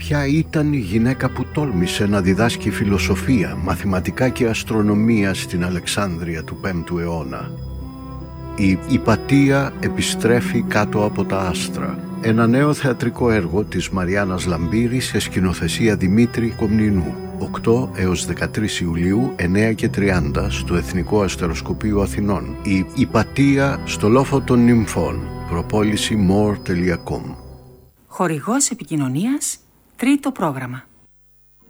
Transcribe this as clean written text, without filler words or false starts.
Ποια ήταν η γυναίκα που τόλμησε να διδάσκει φιλοσοφία, μαθηματικά και αστρονομία στην Αλεξάνδρεια του 5ου αιώνα? Η Ιπατία επιστρέφει κάτω από τα άστρα. Ένα νέο θεατρικό έργο της Μαριάννας Λαμπύρη σε σκηνοθεσία Δημήτρη Κομνηνού. 8 έως 13 Ιουλίου, 9 και 30, στο Εθνικό Αστεροσκοπείο Αθηνών. Η Ιπατία στο Λόφο των Νυμφών. Προπόληση more.com. Χορηγός επικοινωνίας, τρίτο πρόγραμμα.